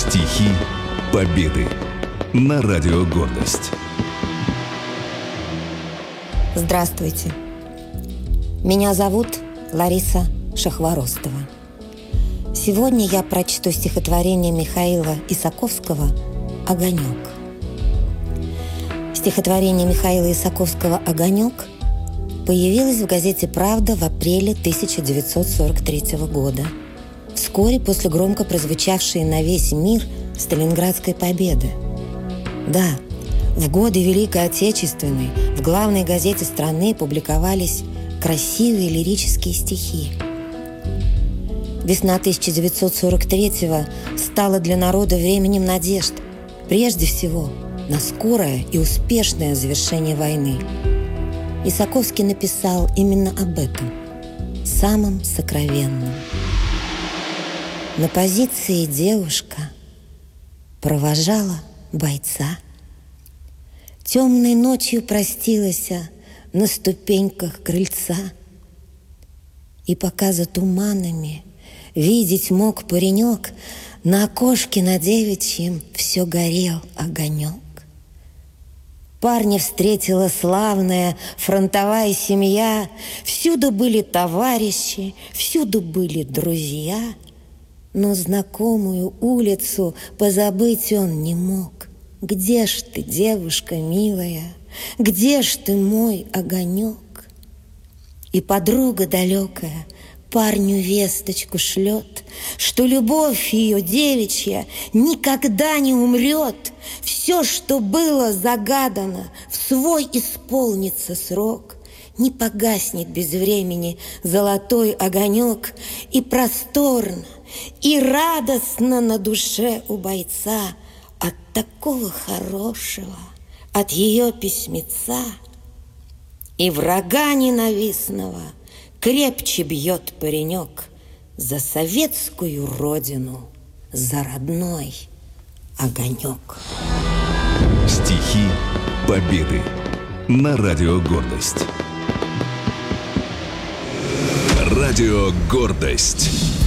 Стихи Победы на Радио Гордость. Здравствуйте. Меня зовут Лариса Шахворостова. Сегодня я прочту стихотворение Михаила Исаковского «Огонек». Стихотворение Михаила Исаковского «Огонек» появилось в газете «Правда» в апреле 1943 года, вскоре после громко прозвучавшей на весь мир Сталинградской победы. Да, в годы Великой Отечественной в главной газете страны публиковались красивые лирические стихи. Весна 1943-го стала для народа временем надежд, прежде всего на скорое и успешное завершение войны. Исаковский написал именно об этом, самым сокровенным. На позиции девушка провожала бойца. Темной ночью простилась на ступеньках крыльца. И пока за туманами видеть мог паренек, на окошке на девичьем все горел огонек. Парня встретила славная фронтовая семья, всюду были товарищи, всюду были друзья. Но знакомую улицу позабыть он не мог. Где ж ты, девушка милая, где ж ты, мой огонек? И подруга далекая парню весточку шлет, что любовь ее девичья никогда не умрет. Все, что было загадано, в свой исполнится срок. Не погаснет без времени золотой огонек, и просторно, и радостно на душе у бойца от такого хорошего, от ее письмеца. И врага ненавистного крепче бьет паренек за советскую родину, за родной огонек. Стихи Победы на Радио Гордость. Радио Гордость.